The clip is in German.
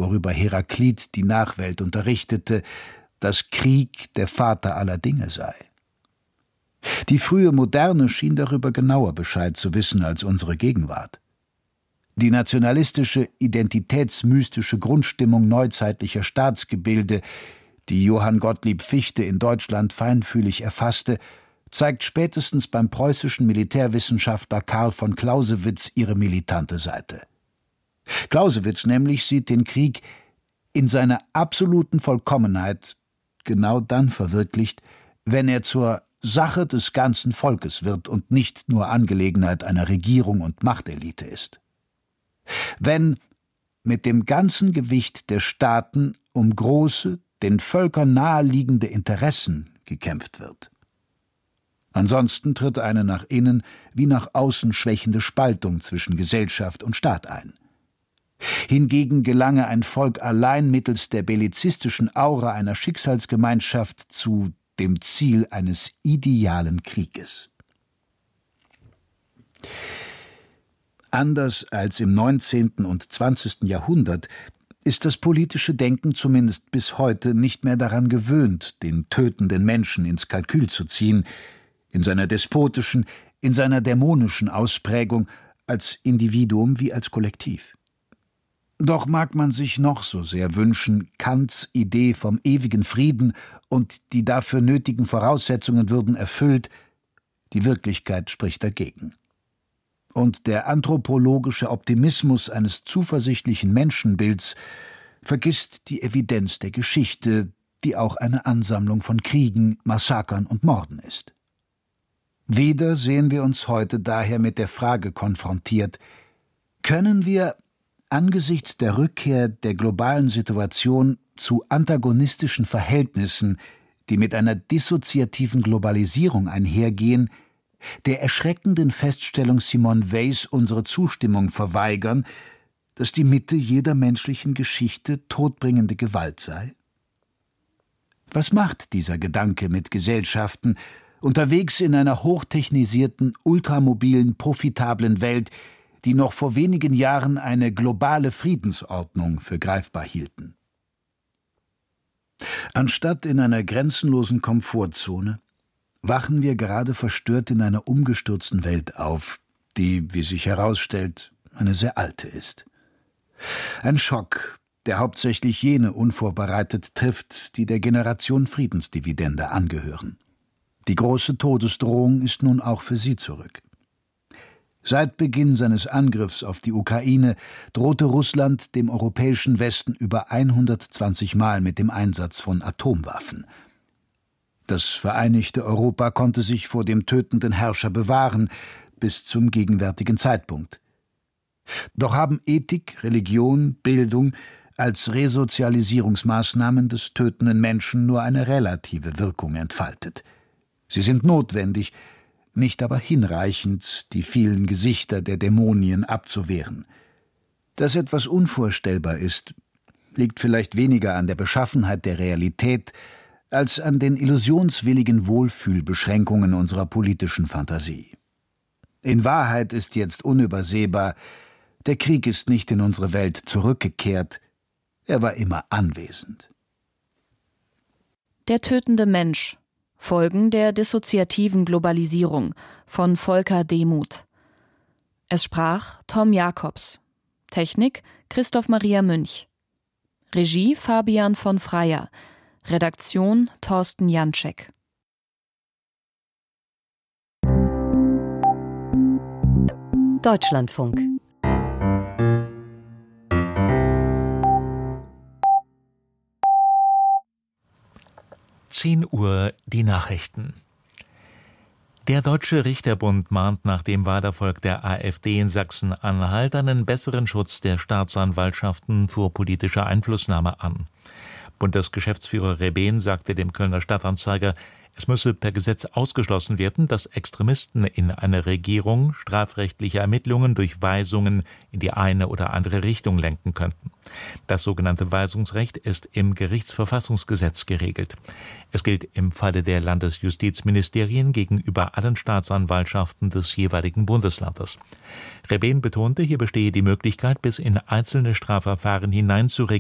worüber Heraklit die Nachwelt unterrichtete, dass Krieg der Vater aller Dinge sei. Die frühe Moderne schien darüber genauer Bescheid zu wissen als unsere Gegenwart. Die nationalistische, identitätsmystische Grundstimmung neuzeitlicher Staatsgebilde, die Johann Gottlieb Fichte in Deutschland feinfühlig erfasste, zeigt spätestens beim preußischen Militärwissenschaftler Karl von Clausewitz ihre militante Seite. Clausewitz nämlich sieht den Krieg in seiner absoluten Vollkommenheit genau dann verwirklicht, wenn er zur Sache des ganzen Volkes wird und nicht nur Angelegenheit einer Regierung und Machtelite ist. Wenn mit dem ganzen Gewicht der Staaten um große, den Völkern naheliegende Interessen gekämpft wird. Ansonsten tritt eine nach innen wie nach außen schwächende Spaltung zwischen Gesellschaft und Staat ein. Hingegen gelange ein Volk allein mittels der bellizistischen Aura einer Schicksalsgemeinschaft zu dem Ziel eines idealen Krieges. Anders als im 19. und 20. Jahrhundert ist das politische Denken zumindest bis heute nicht mehr daran gewöhnt, den tötenden Menschen ins Kalkül zu ziehen, in seiner despotischen, in seiner dämonischen Ausprägung, als Individuum wie als Kollektiv. Doch mag man sich noch so sehr wünschen, Kants Idee vom ewigen Frieden und die dafür nötigen Voraussetzungen würden erfüllt, die Wirklichkeit spricht dagegen. Und der anthropologische Optimismus eines zuversichtlichen Menschenbilds vergisst die Evidenz der Geschichte, die auch eine Ansammlung von Kriegen, Massakern und Morden ist. Wieder sehen wir uns heute daher mit der Frage konfrontiert: Können wir angesichts der Rückkehr der globalen Situation zu antagonistischen Verhältnissen, die mit einer dissoziativen Globalisierung einhergehen, der erschreckenden Feststellung Simone Weils unsere Zustimmung verweigern, dass die Mitte jeder menschlichen Geschichte todbringende Gewalt sei? Was macht dieser Gedanke mit Gesellschaften, unterwegs in einer hochtechnisierten, ultramobilen, profitablen Welt, die noch vor wenigen Jahren eine globale Friedensordnung für greifbar hielten? Anstatt in einer grenzenlosen Komfortzone wachen wir gerade verstört in einer umgestürzten Welt auf, die, wie sich herausstellt, eine sehr alte ist. Ein Schock, der hauptsächlich jene unvorbereitet trifft, die der Generation Friedensdividende angehören. Die große Todesdrohung ist nun auch für sie zurück. Seit Beginn seines Angriffs auf die Ukraine drohte Russland dem europäischen Westen über 120 Mal mit dem Einsatz von Atomwaffen. Das vereinigte Europa konnte sich vor dem tötenden Herrscher bewahren, bis zum gegenwärtigen Zeitpunkt. Doch haben Ethik, Religion, Bildung als Resozialisierungsmaßnahmen des tötenden Menschen nur eine relative Wirkung entfaltet. Sie sind notwendig, nicht aber hinreichend, die vielen Gesichter der Dämonien abzuwehren. Dass etwas unvorstellbar ist, liegt vielleicht weniger an der Beschaffenheit der Realität, als an den illusionswilligen Wohlfühlbeschränkungen unserer politischen Fantasie. In Wahrheit ist jetzt unübersehbar: Der Krieg ist nicht in unsere Welt zurückgekehrt, er war immer anwesend. Der tötende Mensch. Folgen der dissoziativen Globalisierung von Volker Demuth. Es sprach Tom Jacobs. Technik Christoph Maria Münch. Regie Fabian von Freyer. Redaktion Thorsten Janczek. Deutschlandfunk. Uhr die Nachrichten. Der Deutsche Richterbund mahnt nach dem Wahlerfolg der AfD in Sachsen-Anhalt einen besseren Schutz der Staatsanwaltschaften vor politischer Einflussnahme an. Bundesgeschäftsführer Rebehn sagte dem Kölner Stadtanzeiger, es müsse per Gesetz ausgeschlossen werden, dass Extremisten in einer Regierung strafrechtliche Ermittlungen durch Weisungen in die eine oder andere Richtung lenken könnten. Das sogenannte Weisungsrecht ist im Gerichtsverfassungsgesetz geregelt. Es gilt im Falle der Landesjustizministerien gegenüber allen Staatsanwaltschaften des jeweiligen Bundeslandes. Rebehn betonte, hier bestehe die Möglichkeit, bis in einzelne Strafverfahren hineinzuregieren,